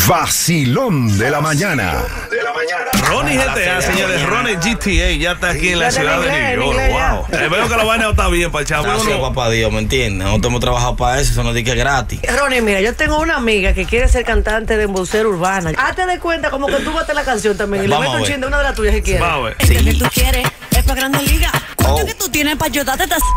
Vacilón de la mañana. Ronnie GTA, señores. Ronnie GTA ya está aquí en la ciudad de New York. Wow. Veo que la vaina está bien para echar. Gracias, papá Dios, ¿me entiendes? Nosotros hemos trabajado para eso no dice que es gratis. Ronnie, mira, yo tengo una amiga que quiere ser cantante de embocera urbana. Hazte de cuenta como que tú bates la canción también y le metes un chin de una de las tuyas si quieres. Vamos a ver. Este que tú quieres es para Grandes Ligas. Oh. ¿Cuánto que tú tienes para ayudarte?